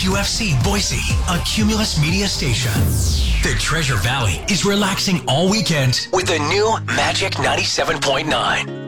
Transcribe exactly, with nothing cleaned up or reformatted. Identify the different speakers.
Speaker 1: U F C Boise, a Cumulus Media station. The Treasure Valley is relaxing all weekend with the new Magic ninety-seven point nine.